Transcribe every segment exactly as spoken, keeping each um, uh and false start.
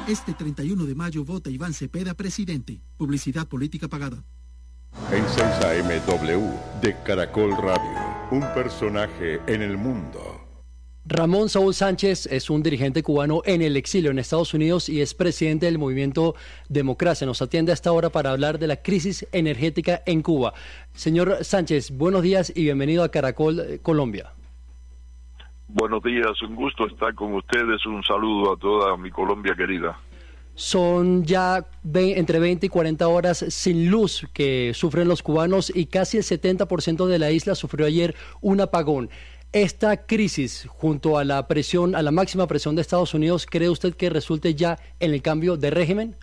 Este treinta y uno de mayo vota Iván Cepeda presidente. Publicidad política pagada. En seis A M W de Caracol Radio, un personaje en el mundo. Ramón Saúl Sánchez es un dirigente cubano en el exilio en Estados Unidos y es presidente del movimiento Democracia. Nos atiende a esta hora para hablar de la crisis energética en Cuba. Señor Sánchez, buenos días y bienvenido a Caracol Colombia. Buenos días, un gusto estar con ustedes, un saludo a toda mi Colombia querida. Son ya ve, entre veinte y cuarenta horas sin luz que sufren los cubanos y casi el setenta por ciento de la isla sufrió ayer un apagón. Esta crisis, junto a la presión, a la máxima presión de Estados Unidos, ¿cree usted que resulte ya en el cambio de régimen?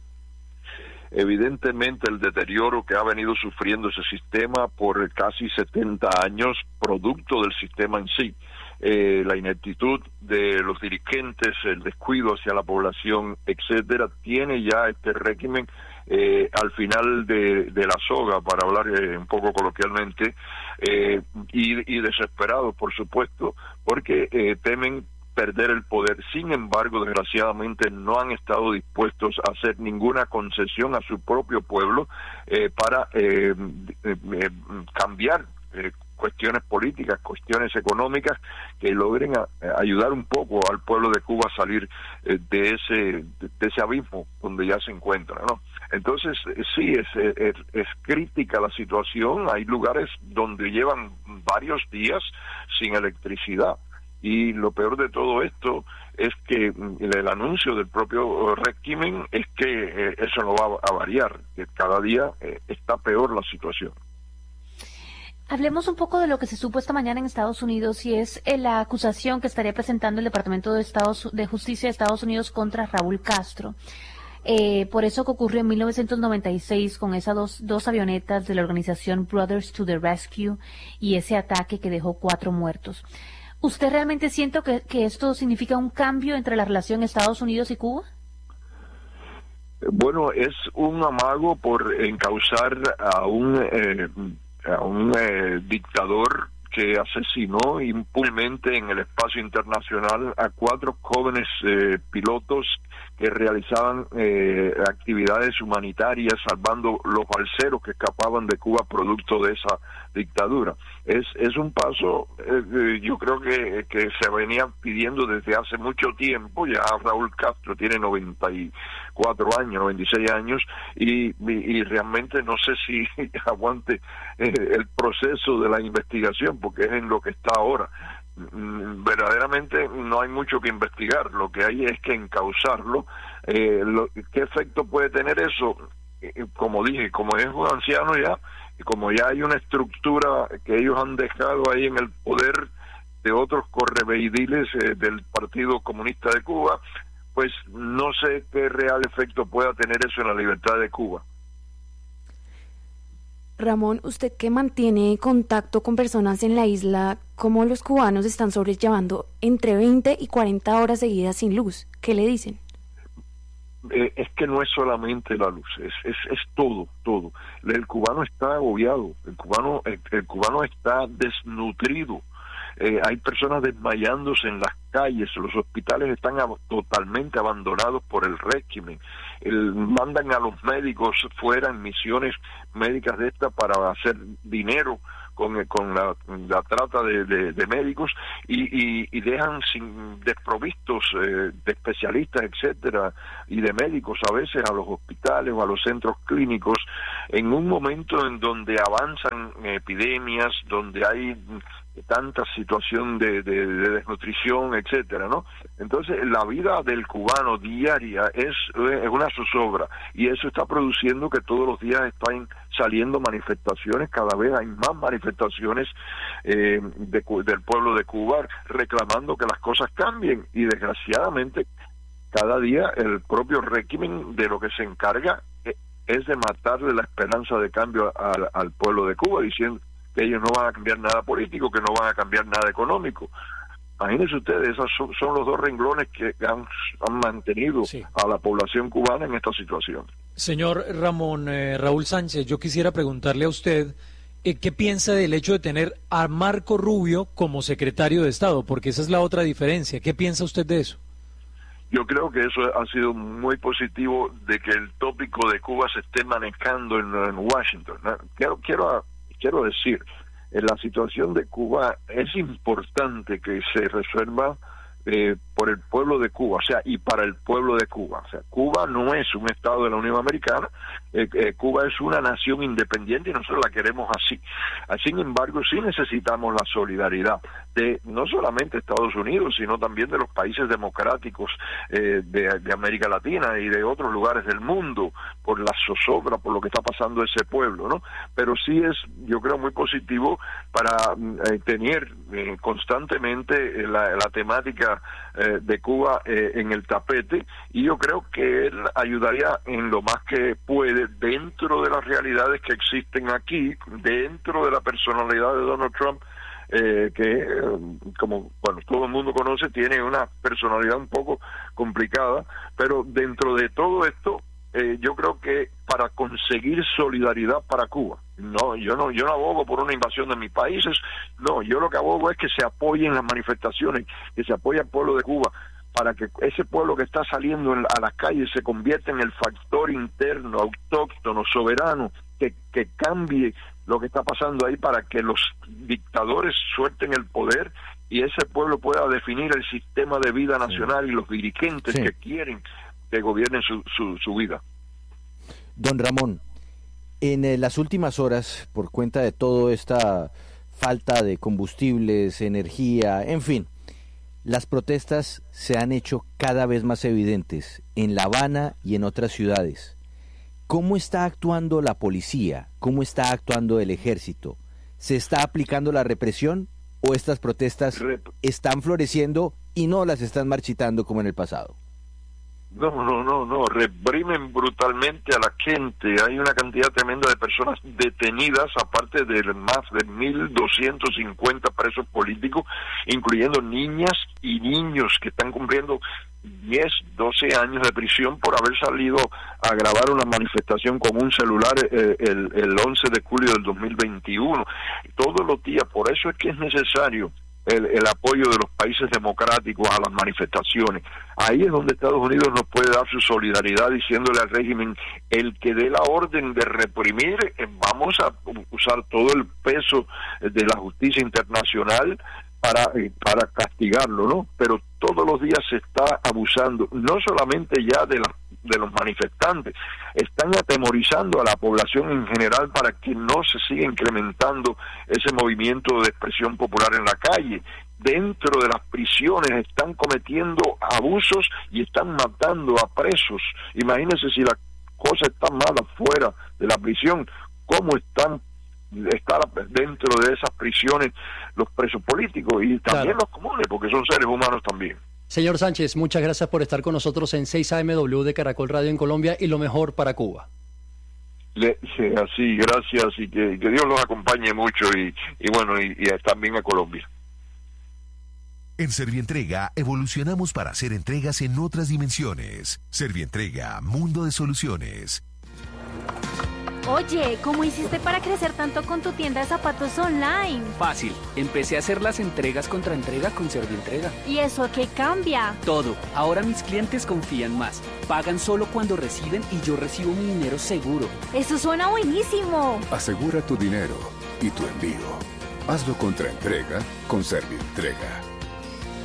Evidentemente el deterioro que ha venido sufriendo ese sistema por casi setenta años, producto del sistema en sí. Eh, la ineptitud de los dirigentes, el descuido hacia la población, etcétera, tiene ya este régimen eh, al final de, de la soga, para hablar eh, un poco coloquialmente, eh, y, y desesperados, por supuesto, porque eh, temen perder el poder. Sin embargo, desgraciadamente no han estado dispuestos a hacer ninguna concesión a su propio pueblo eh, para eh, eh, eh, cambiar eh, cuestiones políticas, cuestiones económicas que logren a, a ayudar un poco al pueblo de Cuba a salir eh, de ese de, de ese abismo donde ya se encuentra, ¿no? Entonces, eh, sí, es, es, es crítica la situación. Hay lugares donde llevan varios días sin electricidad. Y lo peor de todo esto es que el anuncio del propio régimen es que eh, eso no va a variar, que cada día eh, está peor la situación. Hablemos un poco de lo que se supo esta mañana en Estados Unidos y es la acusación que estaría presentando el Departamento de, Estados, de Justicia de Estados Unidos contra Raúl Castro. Eh, por eso que ocurrió en mil novecientos noventa y seis con esas dos, dos avionetas de la organización Brothers to the Rescue y ese ataque que dejó cuatro muertos. ¿Usted realmente siente que, que esto significa un cambio entre la relación Estados Unidos y Cuba? Bueno, es un amago por encausar a un... Eh, a un eh, dictador que asesinó impunemente en el espacio internacional a cuatro jóvenes eh, pilotos que realizaban eh, actividades humanitarias salvando los balseros que escapaban de Cuba producto de esa dictadura. Es es un paso, eh, yo creo que, que se venía pidiendo desde hace mucho tiempo. Ya Raúl Castro tiene noventa y cuatro años, noventa y seis años, y, y, y realmente no sé si aguante eh, el proceso de la investigación, porque es en lo que está ahora. Verdaderamente no hay mucho que investigar, lo que hay es que encauzarlo. Eh, lo, ¿Qué efecto puede tener eso? Eh, como dije, como es un anciano ya, y como ya hay una estructura que ellos han dejado ahí en el poder de otros correveidiles eh, del Partido Comunista de Cuba, pues no sé qué real efecto pueda tener eso en la libertad de Cuba. Ramón, usted que mantiene contacto con personas en la isla, ¿cómo los cubanos están sobrellevando entre veinte y cuarenta horas seguidas sin luz? ¿Qué le dicen? Eh, es que no es solamente la luz, es, es, es todo, todo. El cubano está agobiado, el cubano, el, el cubano está desnutrido. Eh, hay personas desmayándose en las calles, los hospitales están ab- totalmente abandonados por el régimen. El, mandan a los médicos fuera en misiones médicas de esta para hacer dinero con, con la, la trata de, de, de médicos y, y, y dejan sin desprovistos eh, de especialistas, etcétera, y de médicos a veces a los hospitales o a los centros clínicos en un momento en donde avanzan epidemias, donde hay tanta situación de, de, de desnutrición, etcétera, ¿no? Entonces la vida del cubano diaria es, es una zozobra y eso está produciendo que todos los días están saliendo manifestaciones, cada vez hay más manifestaciones eh, de, del pueblo de Cuba reclamando que las cosas cambien y desgraciadamente cada día el propio régimen de lo que se encarga es de matarle la esperanza de cambio al, al pueblo de Cuba, diciendo que ellos no van a cambiar nada político, que no van a cambiar nada económico. Imagínense ustedes, esos son, son los dos renglones que han, han mantenido sí. a la población cubana en esta situación. Señor Ramón eh, Raúl Sánchez, yo quisiera preguntarle a usted eh, qué piensa del hecho de tener a Marco Rubio como secretario de Estado, porque esa es la otra diferencia. ¿Qué piensa usted de eso? Yo creo que eso ha sido muy positivo de que el tópico de Cuba se esté manejando en, en Washington, ¿no? Quiero, quiero, quiero decir, en la situación de Cuba es importante que se resuelva eh, por el pueblo de Cuba, o sea, y para el pueblo de Cuba. O sea, Cuba no es un estado de la Unión Americana, eh, eh, Cuba es una nación independiente y nosotros la queremos así. Sin embargo, sí necesitamos la solidaridad de no solamente Estados Unidos, sino también de los países democráticos eh, de, de América Latina y de otros lugares del mundo, por la zozobra, por lo que está pasando ese pueblo, ¿no? Pero sí es, yo creo, muy positivo para eh, tener eh, constantemente la, la temática eh, de Cuba eh, en el tapete, y yo creo que él ayudaría en lo más que puede dentro de las realidades que existen aquí, dentro de la personalidad de Donald Trump, eh, que eh, como bueno todo el mundo conoce, tiene una personalidad un poco complicada, pero dentro de todo esto eh, yo creo que para conseguir solidaridad para Cuba, no, yo no, yo no abogo por una invasión de mis países, no, yo lo que abogo es que se apoyen las manifestaciones, que se apoye al pueblo de Cuba, para que ese pueblo que está saliendo en, a las calles se convierta en el factor interno, autóctono, soberano, que, que cambie lo que está pasando ahí para que los dictadores suelten el poder y ese pueblo pueda definir el sistema de vida nacional sí. y los dirigentes sí. que quieren que gobiernen su, su, su vida. Don Ramón, en eh, las últimas horas, por cuenta de toda esta falta de combustibles, energía, en fin, las protestas se han hecho cada vez más evidentes en La Habana y en otras ciudades. ¿Cómo está actuando la policía? ¿Cómo está actuando el ejército? ¿Se está aplicando la represión o estas protestas Rep- están floreciendo y no las están marchitando como en el pasado? No, no, no, no, reprimen brutalmente a la gente. Hay una cantidad tremenda de personas detenidas, aparte de más de mil doscientos cincuenta presos políticos, incluyendo niñas y niños que están cumpliendo diez, doce años de prisión por haber salido a grabar una manifestación con un celular eh, el, el once de julio del dos mil veintiuno. Todos los días, por eso es que es necesario El, el apoyo de los países democráticos a las manifestaciones. Ahí es donde Estados Unidos nos puede dar su solidaridad diciéndole al régimen, el que dé la orden de reprimir, eh, vamos a usar todo el peso de la justicia internacional para, eh, para castigarlo, ¿no? Pero todos los días se está abusando, no solamente ya de las de los manifestantes, están atemorizando a la población en general para que no se siga incrementando ese movimiento de expresión popular en la calle. Dentro de las prisiones están cometiendo abusos y están matando a presos. Imagínense si la cosa está mala fuera de la prisión, cómo están estar dentro de esas prisiones los presos políticos y también claro. los comunes, porque son seres humanos también. Señor Sánchez, muchas gracias por estar con nosotros en seis A M W de Caracol Radio en Colombia y lo mejor para Cuba. Le, sí, así, gracias y que, que Dios los acompañe mucho y, y bueno, y, y también a Colombia. En Servientrega evolucionamos para hacer entregas en otras dimensiones. Servientrega, mundo de soluciones. Oye, ¿cómo hiciste para crecer tanto con tu tienda de zapatos online? Fácil, empecé a hacer las entregas contra entrega con Servientrega. ¿Y eso qué cambia? Todo, ahora mis clientes confían más, pagan solo cuando reciben y yo recibo mi dinero seguro. ¡Eso suena buenísimo! Asegura tu dinero y tu envío. Hazlo contra entrega con Servientrega.